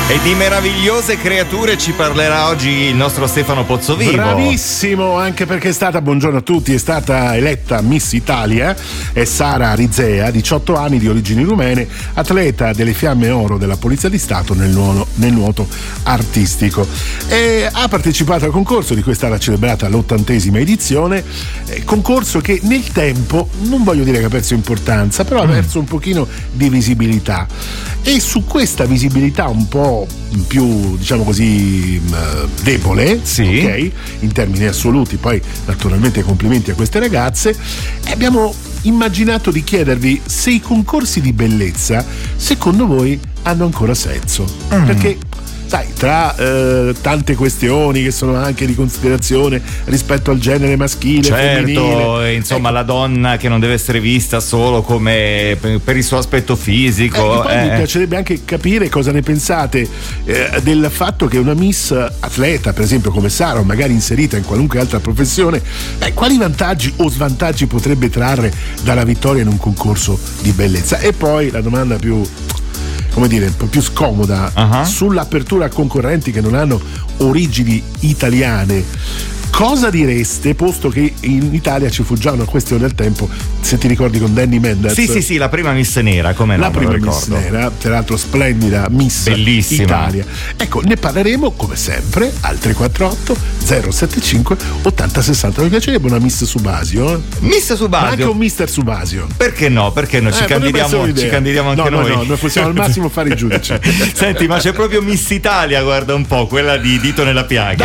E di meravigliose creature ci parlerà oggi il nostro Stefano Pozzovivo. Bravissimo, anche perché buongiorno a tutti, è stata eletta Miss Italia, è Sara Rizea, 18 anni, di origini rumene, atleta delle Fiamme Oro della Polizia di Stato nel nuoto artistico. E ha partecipato al concorso di cui è stata celebrata l'80ª edizione, concorso che nel tempo, non voglio dire che ha perso importanza, però ha perso un pochino di visibilità. E su questa visibilità un po' più, diciamo così, debole, sì, ok, in termini assoluti, poi naturalmente complimenti a queste ragazze, abbiamo immaginato di chiedervi se i concorsi di bellezza secondo voi hanno ancora senso, perché sai, tra tante questioni che sono anche di considerazione rispetto al genere maschile, femminile, insomma, ecco, la donna che non deve essere vista solo come per il suo aspetto fisico. Poi mi piacerebbe anche capire cosa ne pensate del fatto che una Miss atleta, per esempio come Sara, o magari inserita in qualunque altra professione, quali vantaggi o svantaggi potrebbe trarre dalla vittoria in un concorso di bellezza. E poi la domanda più, come dire, un po' più scomoda, sull'apertura a concorrenti che non hanno origini italiane. Cosa direste, posto che in Italia ci fu già una questione del tempo, se ti ricordi, con Danny Mendez? Sì, la prima Miss Nera, come no? La prima Miss Nera, tra l'altro splendida Miss bellissima Italia. Ecco, ne parleremo come sempre al 348 075 8060. Mi piacerebbe una Miss Subasio. Miss Subasio. Ma anche un Mister Subasio. Perché no? Ci candidiamo anche noi. No, noi possiamo al massimo fare i giudici. Senti, ma c'è proprio Miss Italia, guarda un po', quella di Dito nella piaga.